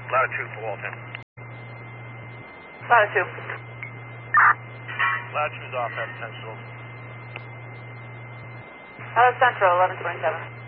Latitude for Walton. Latitude. Latitude's off at Central. Central, 1127.